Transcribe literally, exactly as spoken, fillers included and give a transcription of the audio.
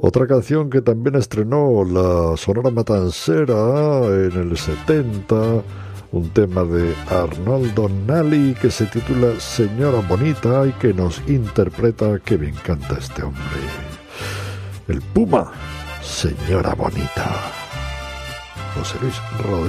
Otra canción que también estrenó la Sonora Matancera en el setenta, un tema de Arnoldo Nali que se titula Señora Bonita y que nos interpreta, que me encanta este hombre, el Puma, Señora Bonita, José Luis Rodríguez.